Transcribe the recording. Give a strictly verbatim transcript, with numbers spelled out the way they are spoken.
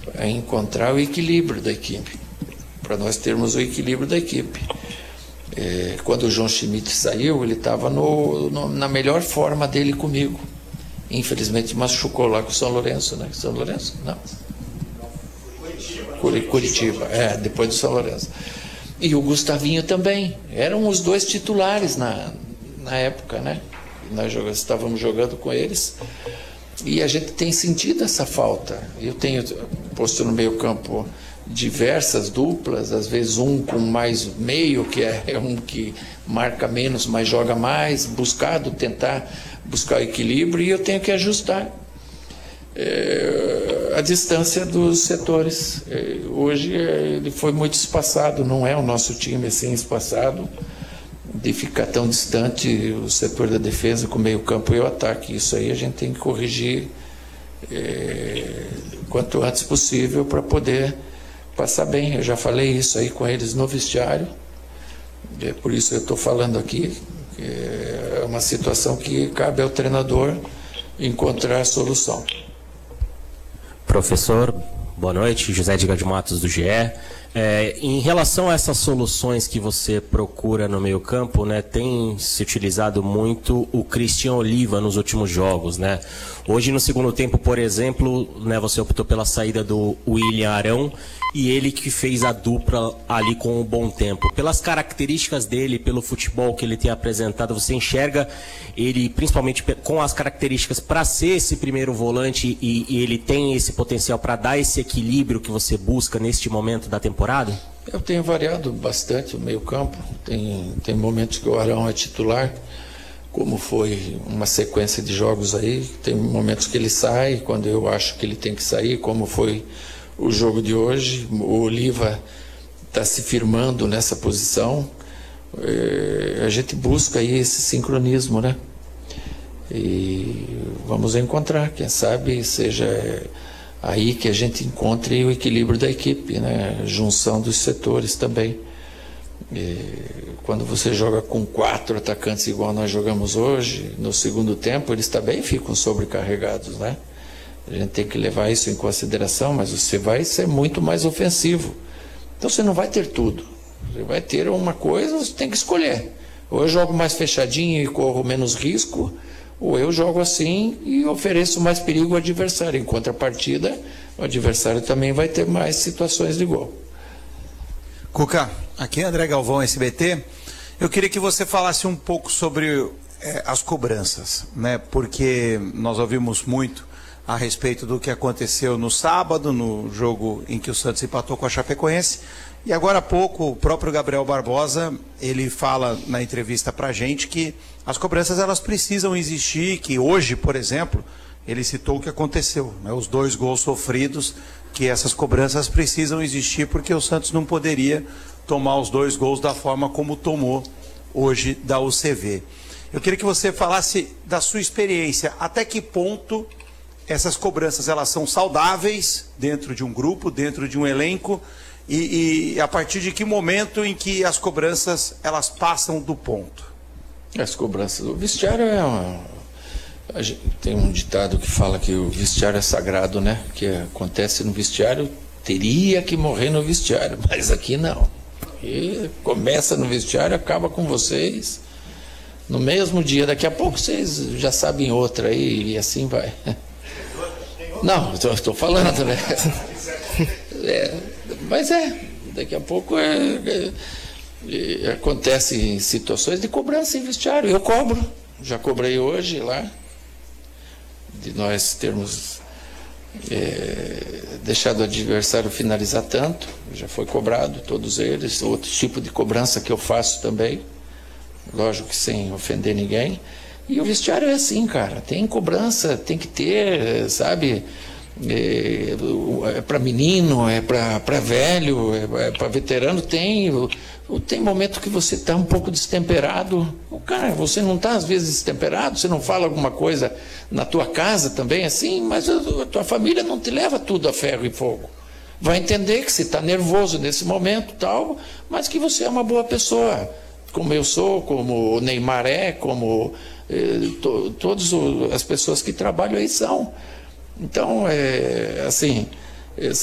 é encontrar o equilíbrio da equipe, para nós termos o equilíbrio da equipe. É, quando o João Schmidt saiu, ele estava no, no, na melhor forma dele comigo. Infelizmente machucou lá com o São Lourenço, né? São Lourenço? Não. Curitiba. Curitiba, é, depois do São Lourenço. E o Gustavinho também. Eram os dois titulares na, na época, né? Nós jogamos, estávamos jogando com eles. E a gente tem sentido essa falta. Eu tenho posto no meio campo diversas duplas, às vezes um com mais meio, que é um que marca menos, mas joga mais, buscado, tentar buscar o equilíbrio, e eu tenho que ajustar é, a distância dos setores. É, hoje é, ele foi muito espaçado, não é o nosso time assim espaçado, de ficar tão distante o setor da defesa com o meio campo e o ataque. Isso aí a gente tem que corrigir é, quanto antes possível para poder passar bem. Eu já falei isso aí com eles no vestiário, é por isso eu estou falando aqui. É uma situação que cabe ao treinador encontrar a solução. Professor, boa noite. José Edgar de Matos, do G E. É, em relação a essas soluções que você procura no meio campo, né, tem se utilizado muito o Cristian Oliva nos últimos jogos, né? Hoje no segundo tempo, por exemplo, né, você optou pela saída do William Arão, e ele que fez a dupla ali com o Bom Tempo. Pelas características dele, pelo futebol que ele tem apresentado, você enxerga ele, principalmente com as características para ser esse primeiro volante, e, e ele tem esse potencial para dar esse equilíbrio que você busca neste momento da temporada? Eu tenho variado bastante o meio campo. Tem, tem momentos que o Arão é titular, como foi uma sequência de jogos aí. Tem momentos que ele sai, quando eu acho que ele tem que sair, como foi o jogo de hoje. O Oliva está se firmando nessa posição. É, a gente busca aí esse sincronismo, né? E vamos encontrar, quem sabe seja aí que a gente encontre o equilíbrio da equipe, né? A junção dos setores também. E quando você joga com quatro atacantes igual nós jogamos hoje, no segundo tempo eles também ficam sobrecarregados, né? A gente tem que levar isso em consideração, mas você vai ser muito mais ofensivo. Então você não vai ter tudo. Você vai ter uma coisa, você tem que escolher. Ou eu jogo mais fechadinho e corro menos risco, ou eu jogo assim e ofereço mais perigo ao adversário. Em contrapartida, o adversário também vai ter mais situações de gol. Cuca, aqui é André Galvão, S B T. Eu queria que você falasse um pouco sobre é, as cobranças, né? Porque nós ouvimos muito a respeito do que aconteceu no sábado, no jogo em que o Santos empatou com a Chapecoense. E agora há pouco, o próprio Gabriel Barbosa, ele fala na entrevista pra gente que as cobranças elas precisam existir, que hoje, por exemplo, ele citou o que aconteceu, né? Os dois gols sofridos, que essas cobranças precisam existir porque o Santos não poderia tomar os dois gols da forma como tomou hoje da U C V. Eu queria que você falasse da sua experiência, até que ponto essas cobranças elas são saudáveis dentro de um grupo, dentro de um elenco, e, e a partir de que momento em que as cobranças elas passam do ponto? As cobranças, o vestiário é uma... A gente tem um ditado que fala que o vestiário é sagrado, né? O que acontece no vestiário teria que morrer no vestiário, mas aqui não. E começa no vestiário, acaba com vocês no mesmo dia. Daqui a pouco vocês já sabem outra aí, e assim vai. Não, estou falando, né? É, mas é, daqui a pouco é, é, é, acontece situações de cobrança em vestiário. Eu cobro, já cobrei hoje lá, de nós termos é, deixado o adversário finalizar tanto, já foi cobrado, todos eles. Outro tipo de cobrança que eu faço também, lógico que sem ofender ninguém. E o vestiário é assim, cara, tem cobrança, tem que ter, sabe, é, é para menino, é para velho, é, é para veterano, tem, tem momento que você está um pouco destemperado. O cara, você não está às vezes destemperado, você não fala alguma coisa na tua casa também assim, mas a, a tua família não te leva tudo a ferro e fogo. Vai entender que você está nervoso nesse momento tal, mas que você é uma boa pessoa, como eu sou, como o Neymar é, como eh, to, todas as pessoas que trabalham aí são. Então, é, assim,